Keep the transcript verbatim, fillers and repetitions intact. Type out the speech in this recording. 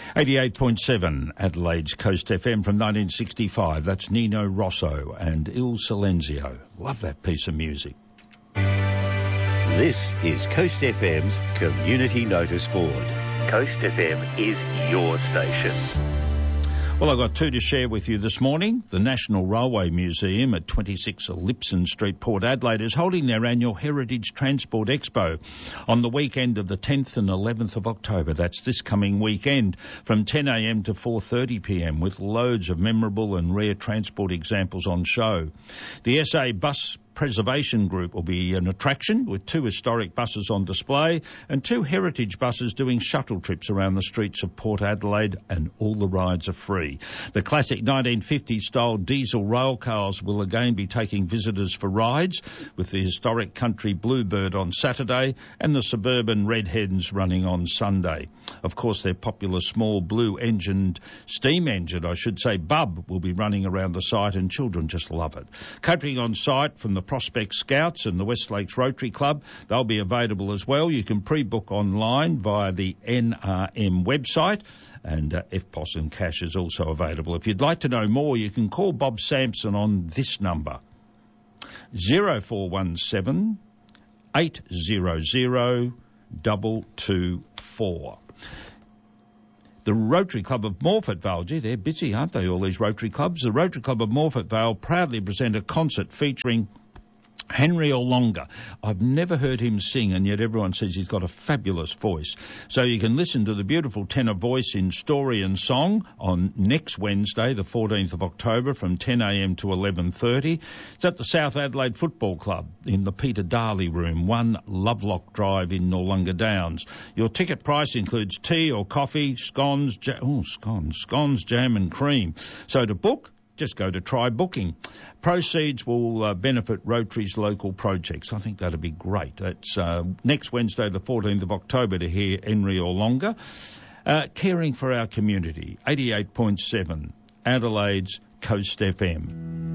eighty-eight point seven Adelaide's Coast F M from nineteen sixty-five. That's Nino Rosso and Il Silenzio. Love that piece of music. This is Coast F M's Community Notice Board. Coast F M is your station. Well, I've got two to share with you this morning. The National Railway Museum at twenty-six Lipson Street, Port Adelaide, is holding their annual Heritage Transport Expo on the weekend of the tenth and eleventh of October. That's this coming weekend from ten a m to four thirty p m with loads of memorable and rare transport examples on show. The S A Bus Preservation Group will be an attraction with two historic buses on display and two heritage buses doing shuttle trips around the streets of Port Adelaide, and all the rides are free. The classic nineteen fifties style diesel rail cars will again be taking visitors for rides, with the historic country Bluebird on Saturday and the suburban Red Hens running on Sunday. Of course, their popular small blue-engined, steam engine, I should say, Bub, will be running around the site, and children just love it. Catering on site from the Prospect Scouts and the West Lakes Rotary Club, they'll be available as well. You can pre-book online via the N R M website, and uh, F P O S and cash is also available. If you'd like to know more, you can call Bob Sampson on this number, zero four one seven, eight zero zero, two two four. The Rotary Club of Morphett Vale, gee, they're busy, aren't they, all these Rotary Clubs? The Rotary Club of Morphett Vale proudly present a concert featuring Henry Olonga. I've never heard him sing, and yet everyone says he's got a fabulous voice. So you can listen to the beautiful tenor voice in story and song on next Wednesday, the fourteenth of October, from ten a m to eleven thirty. It's at the South Adelaide Football Club in the Peter Darley Room, one Lovelock Drive in Noarlunga Downs. Your ticket price includes tea or coffee, scones, ja- oh, scones, scones, jam and cream. So to book, just go to Try Booking. Proceeds will uh, benefit Rotary's local projects. I think that'd be great. That's uh, next Wednesday, the fourteenth of October, to hear Henry Olonga. Uh, caring for our community, eighty-eight point seven Adelaide's Coast F M.